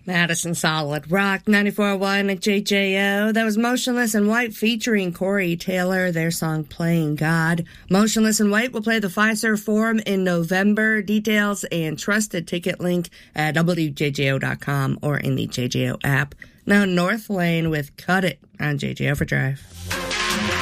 Madison Solid Rock 94.1 at JJO. That was Motionless in White featuring Corey Taylor, their song Playing God. Motionless in White will play the Fiserv Forum in November. Details and trusted ticket link at WJJO.com or in the JJO app. Now North Lane with Cut It on JJ Overdrive.